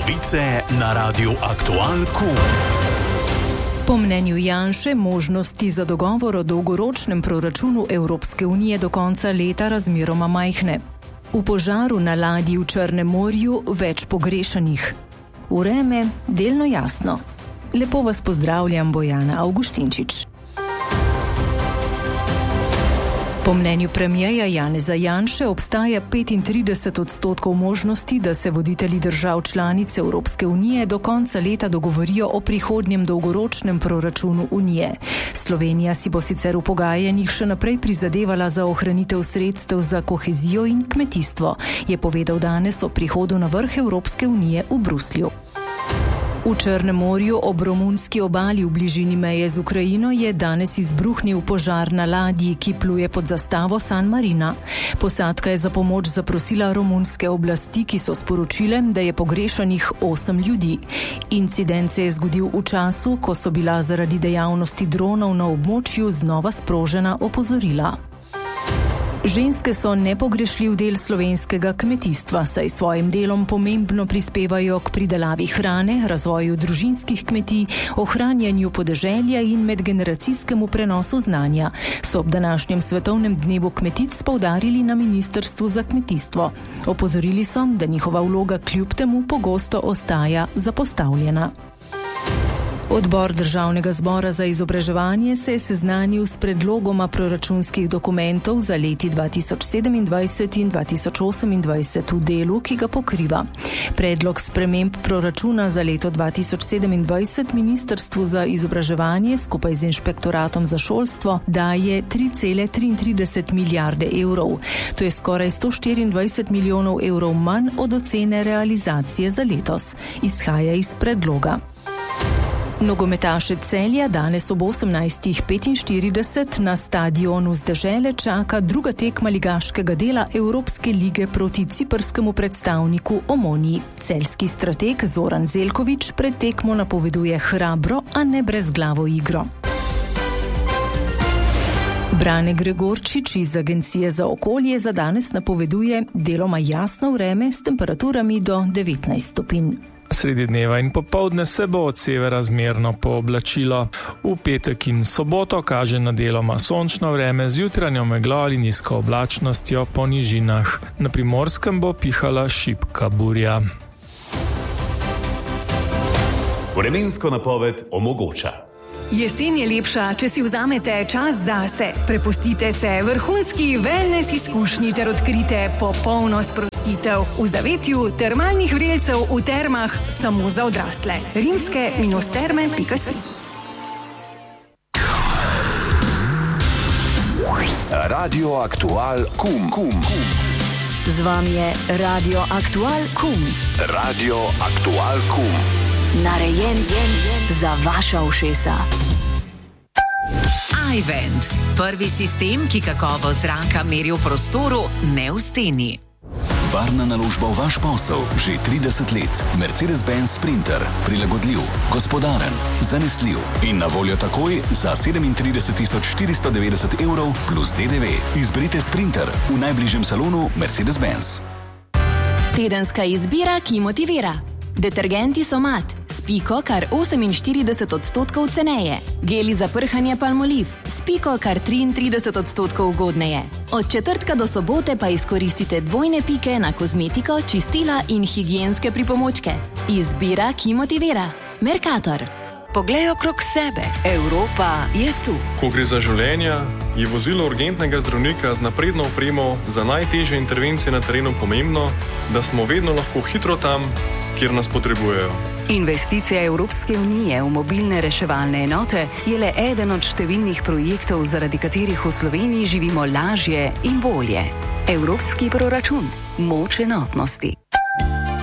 Novice na Radiu Aktual KUM. Po mnenju Janše možnosti za dogovor o dolgoročnem proračunu Evropske unije do konca leta razmeroma majhne. V požaru na ladji v Črnem morju več pogrešanih. Vreme delno jasno. Lepo vas pozdravljam, Bojana Avguštinčič. Po mnenju premierja Janeza Janše obstaja 35% možnosti, da se voditelji držav članic Evropske unije do konca leta dogovorijo o prihodnjem dolgoročnem proračunu unije. Slovenija si bo sicer v pogajanjih še naprej prizadevala za ohranitev sredstev za kohezijo in kmetijstvo, je povedal danes o prihodu na vrh Evropske unije v Bruslju. V Črnem morju ob romunski obali v bližini meje z Ukrajino je danes izbruhnil požar na ladji, ki pluje pod zastavo San Marina. Posadka je za pomoč zaprosila romunske oblasti, ki so sporočile, da je pogrešanih 8 ljudi. Incident se je zgodil v času, ko so bila zaradi dejavnosti dronov na območju znova sprožena opozorila. Ženske so nepogrešljiv del slovenskega kmetijstva, saj svojim delom pomembno prispevajo k pridelavi hrane, razvoju družinskih kmetij, ohranjanju podeželja in medgeneracijskemu prenosu znanja, so ob današnjem svetovnem dnevu kmetic poudarili na Ministrstvu za kmetijstvo. Opozorili so, da njihova vloga kljub temu pogosto ostaja zapostavljena. Odbor Državnega zbora za izobraževanje se je seznanil s predlogoma proračunskih dokumentov za leti 2027 in 2028 v delu, ki ga pokriva. Predlog sprememb proračuna za leto 2027 Ministrstvu za izobraževanje skupaj z Inšpektoratom za šolstvo daje 3,33 milijarde evrov. To je skoraj 124 milijonov evrov manj od ocene realizacije za letos. Izhaja iz predloga. Nogometaše Celja danes ob 18:45 na stadionu z dežele čaka druga tekma ligaškega dela Evropske lige proti ciprskemu predstavniku Omoniji. Celjski strateg Zoran Zeljković pred tekmo napoveduje hrabro, a ne brezglavo igro. Brane Gregorčič iz Agencije za okolje za danes napoveduje deloma jasno vreme s temperaturami do 19 stopinj. Sredi dneva in popoldne se bo od severa zmerno pooblačilo. V petek in soboto kaže na deloma sončno vreme z jutranjo meglo ali nizko oblačnostjo po nižinah. Na Primorskem bo pihala šibka burja. Vremensko napoved omogoča. Jesen je lepša, če si vzamete čas zase. Prepustite se vrhunski wellness izkušnji ter odkrite popolno sprostitev v zavetju termalnih vrelcev v termah samo za odrasle. rimske-terme.si Radio Aktual KUM. Z vami je Radio Aktual KUM. Radio Aktual KUM. Narejen za vaša ušesa. iVent. Prvi sistem, ki kakovost zraka meri v prostoru, ne v steni. Varna naložba v vaš posel že 30 let. Mercedes-Benz Sprinter. Prilagodljiv, gospodaren, zanesljiv in na voljo takoj za 37.490 evrov plus DDV. Izberite Sprinter v najbližjem salonu Mercedes-Benz. Tedenska izbira, ki motivira. Detergenti Somat s piko kar 48% ceneje. Geli za prhanje Palmolive s piko kar 33% ugodneje. Od četrtka do sobote pa izkoristite dvojne pike na kozmetiko, čistila in higienske pripomočke. Izbira, ki motivira. Mercator. Poglej okrog sebe. Evropa je tu. Ko gre za življenja, je vozilo urgentnega zdravnika z napredno opremo za najtežje intervencije na terenu pomembno, da smo vedno lahko hitro tam, kjer nas potrebujejo. Investicija Evropske unije v mobilne reševalne enote je le eden od številnih projektov, zaradi katerih v Sloveniji živimo lažje in bolje. Evropski proračun. Moč enotnosti.